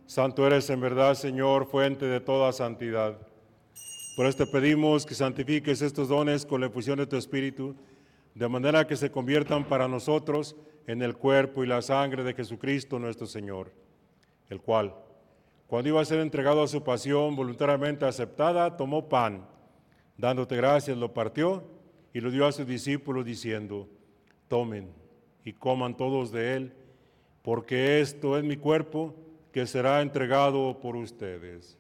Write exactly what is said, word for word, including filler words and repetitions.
Santo eres en verdad, Señor, fuente de toda santidad. Por esto te pedimos que santifiques estos dones con la efusión de tu Espíritu, de manera que se conviertan para nosotros en el cuerpo y la sangre de Jesucristo nuestro Señor, el cual, cuando iba a ser entregado a su pasión voluntariamente aceptada, tomó pan, dándote gracias, lo partió y lo dio a sus discípulos diciendo: tomen y coman todos de él, porque esto es mi cuerpo que será entregado por ustedes.